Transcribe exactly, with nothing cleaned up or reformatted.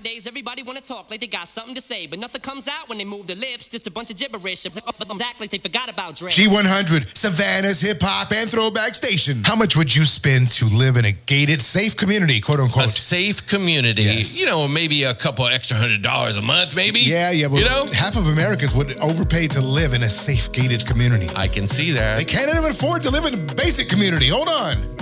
Nowadays, everybody wanna talk like they got something to say, but nothing comes out when they move their lips. Just a bunch of gibberish. Act like they forgot about Dre. G one hundred, Savannah's hip hop and throwback station. How much would you spend to live in a gated, safe community, quote unquote? A safe community. Yes. You know, maybe a couple extra hundred dollars a month, maybe. Yeah, yeah. But you know, half of Americans would overpay to live in a safe gated community. I can see that. They can't even afford to live in a basic community. Hold on.